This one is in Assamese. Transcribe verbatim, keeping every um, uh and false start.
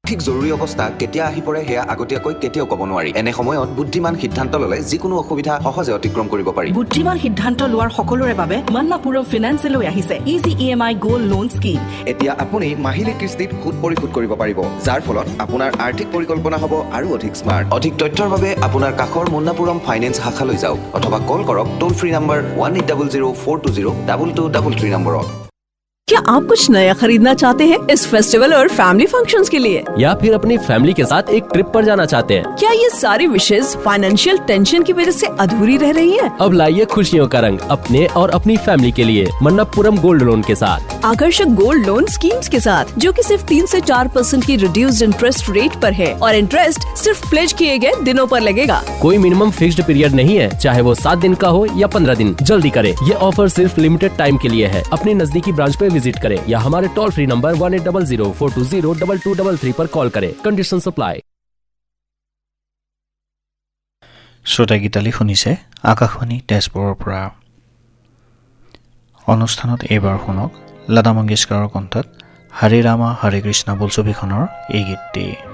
ঠিক জৰুৰী অৱস্থা কেতিয়া আহি পৰে সেয়া আগতীয়াকৈ কেতিয়াও ক'ব নোৱাৰি। এনে সময়ত বুদ্ধিমান সিদ্ধান্ত ল'লে যিকোনো অসুবিধা সহজে অতিক্ৰম কৰিব পাৰি। বুদ্ধিমান সিদ্ধান্ত লোৱাৰ সকলোৰে বাবে মান্নাপুৰম ফিনান্সে লৈ আহিছে ইজি ই এম আই গোল্ড লোন স্কিম। এতিয়া আপুনি মাহিলী কিস্তিত সুদ পৰিশোধ কৰিব পাৰিব, যাৰ ফলত আপোনাৰ আৰ্থিক পৰিকল্পনা হ'ব আৰু অধিক স্মাৰ্ট। অধিক তথ্যৰ বাবে আপোনাৰ কাষৰ মান্নাপুৰম ফাইনেন্স শাখালৈ যাওক অথবা কল কৰক টোল free number one eight zero' zero' four two zero' double two double three নম্বৰত। क्या आप कुछ नया खरीदना चाहते हैं इस फेस्टिवल और फैमिली फंक्शंस के लिए, या फिर अपनी फैमिली के साथ एक ट्रिप पर जाना चाहते हैं? क्या ये सारी विशेष फाइनेंशियल टेंशन की वजह से अधूरी रह रही हैं? अब लाइए खुशियों का रंग अपने और अपनी फैमिली के लिए मन्नपुरम गोल्ड लोन के साथ। आकर्षक गोल्ड लोन स्कीम्स के साथ जो कि सिर्फ तीन से चार परसेंट की रिड्यूस्ड इंटरेस्ट रेट पर है और इंटरेस्ट सिर्फ प्लेज किए गए दिनों पर लगेगा। कोई मिनिमम फिक्स्ड पीरियड नहीं है, चाहे वो सात दिन का हो या पंद्रह दिन। जल्दी करें, ये ऑफर सिर्फ लिमिटेड टाइम के लिए है। अपने नजदीकी ब्रांच पे विजिट करें या हमारे toll free number one eight double zero four to zero double two double three per call करें। Condition supply. শ্ৰোতা গীতালি শুনিছে আকাশবাণী তেজপুৰৰ পৰা। অনুষ্ঠানত এইবাৰ শুনক লতা মংগেশকাৰৰ কণ্ঠত হৰে ৰামা হৰে কৃষ্ণ বোলছবিখনৰ এই গীতটি।